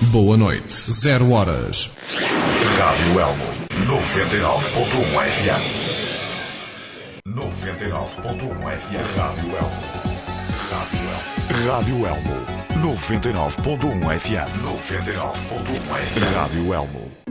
Boa noite. 0 horas. Rádio Elmo 99.1 FM. 99.1 FM. Rádio Elmo. Rádio Elmo 99.1 FM. 99.1 FM. Rádio Elmo.